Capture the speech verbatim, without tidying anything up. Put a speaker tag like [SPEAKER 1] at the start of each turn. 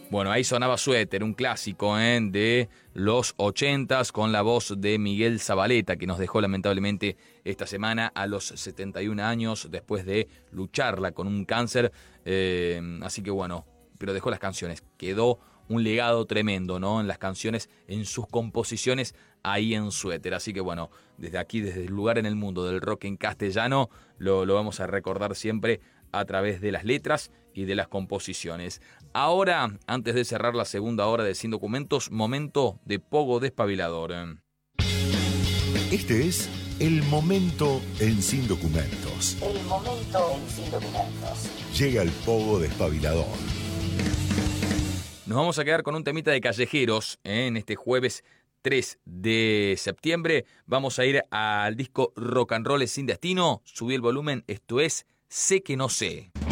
[SPEAKER 1] Bueno, ahí sonaba Suéter, un clásico ¿eh? de los ochentas, con la voz de Miguel Zabaleta, que nos dejó lamentablemente esta semana a los setenta y un años, después de lucharla con un cáncer. Eh, así que bueno, pero dejó las canciones. Quedó un legado tremendo, ¿no? En las canciones, en sus composiciones, ahí en Suéter. Así que bueno, desde aquí, desde el lugar en el mundo del rock en castellano, lo, lo vamos a recordar siempre a través de las letras y de las composiciones. Ahora, antes de cerrar la segunda hora de Sin Documentos, momento de Pogo Despabilador.
[SPEAKER 2] Este es el momento en Sin Documentos.
[SPEAKER 3] El momento en Sin Documentos.
[SPEAKER 2] Llega el Pogo Despabilador.
[SPEAKER 1] Nos vamos a quedar con un temita de Callejeros ¿eh? En este jueves tres de septiembre. Vamos a ir al disco Rock and Roll Sin Destino. Subí el volumen, esto es Sé que no sé.